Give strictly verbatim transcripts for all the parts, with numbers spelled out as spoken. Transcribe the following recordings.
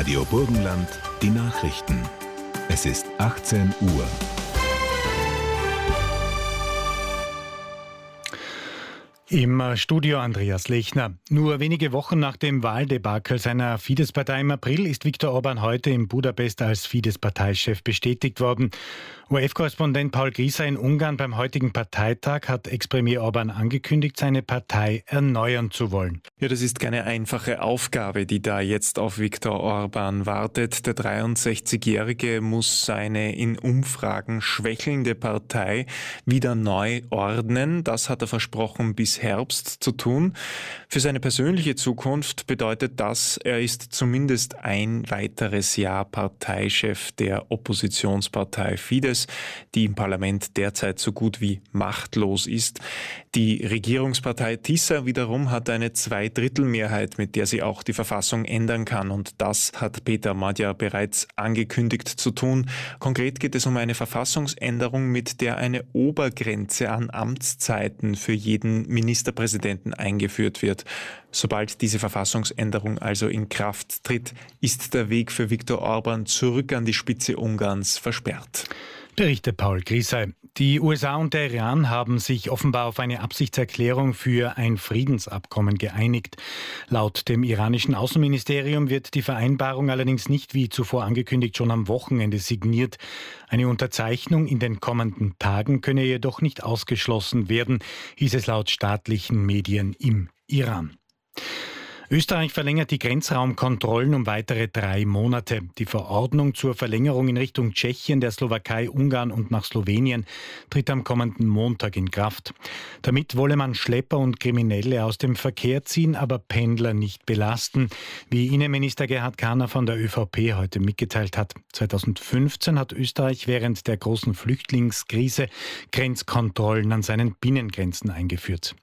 Radio Burgenland, die Nachrichten. Es ist achtzehn Uhr. Im Studio Andreas Lechner. Nur wenige Wochen nach dem Wahldebakel seiner Fidesz-Partei im April ist Viktor Orbán heute in Budapest als Fidesz-Parteichef bestätigt worden. O R F-Korrespondent Paul Grieser in Ungarn: Beim heutigen Parteitag hat Ex-Premier Orbán angekündigt, seine Partei erneuern zu wollen. Ja, das ist keine einfache Aufgabe, die da jetzt auf Viktor Orbán wartet. Der dreiundsechzigjährige muss seine in Umfragen schwächelnde Partei wieder neu ordnen. Das hat er versprochen, bis Herbst zu tun. Für seine persönliche Zukunft bedeutet das, er ist zumindest ein weiteres Jahr Parteichef der Oppositionspartei Fidesz, die im Parlament derzeit so gut wie machtlos ist. Die Regierungspartei Tisza wiederum hat eine Zweidrittelmehrheit, mit der sie auch die Verfassung ändern kann. Und das hat Péter Magyar bereits angekündigt zu tun. Konkret geht es um eine Verfassungsänderung, mit der eine Obergrenze an Amtszeiten für jeden Ministerpräsidenten eingeführt wird. Sobald diese Verfassungsänderung also in Kraft tritt, ist der Weg für Viktor Orbán zurück an die Spitze Ungarns versperrt. Berichtet Paul Grieser. Die U S A und der Iran haben sich offenbar auf eine Absichtserklärung für ein Friedensabkommen geeinigt. Laut dem iranischen Außenministerium wird die Vereinbarung allerdings nicht wie zuvor angekündigt schon am Wochenende signiert. Eine Unterzeichnung in den kommenden Tagen könne jedoch nicht ausgeschlossen werden, hieß es laut staatlichen Medien im Iran. Österreich verlängert die Grenzraumkontrollen um weitere drei Monate. Die Verordnung zur Verlängerung in Richtung Tschechien, der Slowakei, Ungarn und nach Slowenien tritt am kommenden Montag in Kraft. Damit wolle man Schlepper und Kriminelle aus dem Verkehr ziehen, aber Pendler nicht belasten, wie Innenminister Gerhard Kahner von der ÖVP heute mitgeteilt hat. zweitausendfünfzehn hat Österreich während der großen Flüchtlingskrise Grenzkontrollen an seinen Binnengrenzen eingeführt.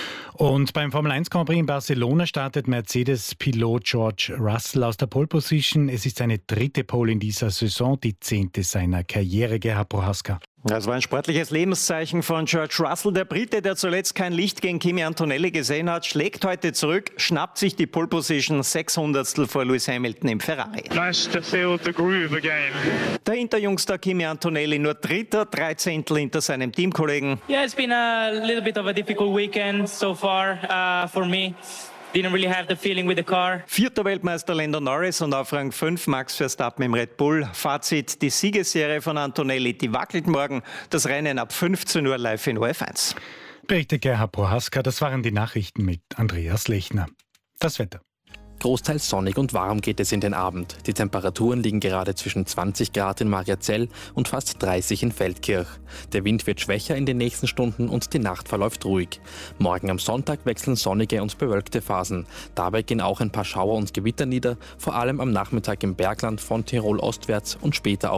Und beim Formel eins Grand Prix in Barcelona startet Mercedes-Pilot George Russell aus der Pole Position. Es ist seine dritte Pole in dieser Saison, die zehnte seiner Karriere. Gerhard Prohaska. Das war ein sportliches Lebenszeichen von George Russell. Der Brite, der zuletzt kein Licht gegen Kimi Antonelli gesehen hat, schlägt heute zurück, schnappt sich die Pole Position, sechshundertstel vor Lewis Hamilton im Ferrari. Nice to feel the groove again. Der Interjungstar Kimi Antonelli nur Dritter, drei Zehntel hinter seinem Teamkollegen. Yeah, it's been a little bit of a difficult weekend so far uh, for me. Didn't really have the feeling with the car. Vierter Weltmeister Lando Norris und auf Rang fünf Max Verstappen im Red Bull. Fazit: Die Siegesserie von Antonelli, die wackelt morgen. Das Rennen ab fünfzehn Uhr live in O R F eins. Berichtet Gerhard Prohaska. Das waren die Nachrichten mit Andreas Lechner. Das Wetter. Großteils sonnig und warm geht es in den Abend. Die Temperaturen liegen gerade zwischen zwanzig Grad in Mariazell und fast dreißig in Feldkirch. Der Wind wird schwächer in den nächsten Stunden und die Nacht verläuft ruhig. Morgen am Sonntag wechseln sonnige und bewölkte Phasen. Dabei gehen auch ein paar Schauer und Gewitter nieder, vor allem am Nachmittag im Bergland von Tirol ostwärts und später auch